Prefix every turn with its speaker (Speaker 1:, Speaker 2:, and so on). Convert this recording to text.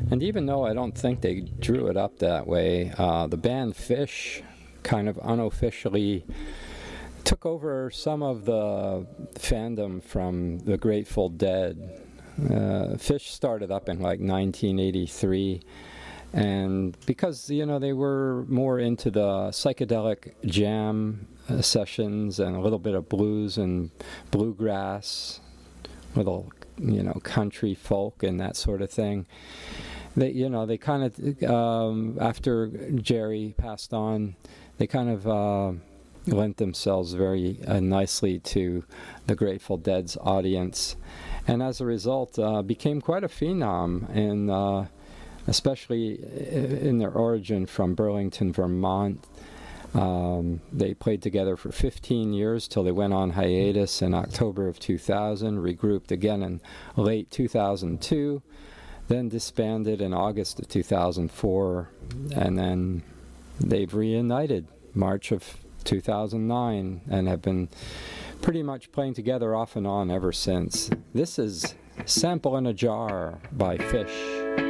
Speaker 1: And even though I don't think they drew it up that way, the band Phish kind of unofficially took over some of the fandom from the Grateful Dead. Phish started up in like 1983, and because they were more into the psychedelic jam sessions and a little bit of blues and bluegrass, little country folk and that sort of thing. They kind of after Jerry passed on, they kind of lent themselves very nicely to the Grateful Dead's audience, and as a result became quite a phenom, and especially in their origin from Burlington, Vermont. They played together for 15 years till they went on hiatus in October of 2000, regrouped again in late 2002, then disbanded in August of 2004, and then they've reunited March of 2009 and have been pretty much playing together off and on ever since. This is Sample in a Jar by Phish.